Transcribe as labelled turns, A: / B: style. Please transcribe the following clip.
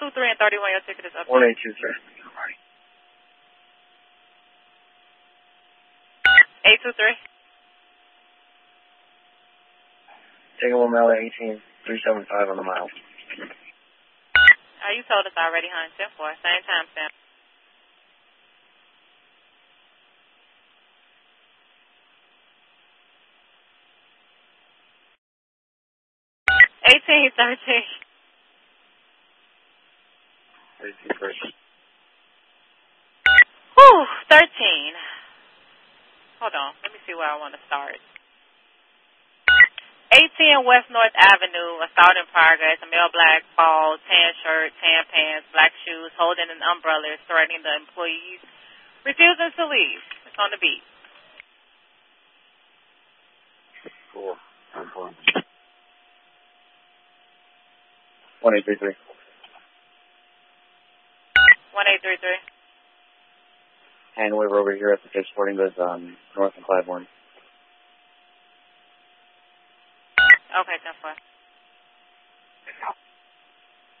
A: 123 and 31, your ticket is up.
B: 1823.
A: 823.
B: Ticket will mail at 18375 on the mile.
A: You told us already, hon. 10-4. Same time stamp. $18.13.
B: 1830.
A: Whew, 13. Hold on. Let me see where I want to start. 18 West North Avenue, assault in progress, a male black, bald, tan shirt, tan pants, black shoes, holding an umbrella, threatening the employees, refusing to leave. It's on the beat.
B: Cool. 1833.
A: 1833.
B: And we're over here at the Fish Sporting Goods on North and Clybourne.
A: Okay, 10-4.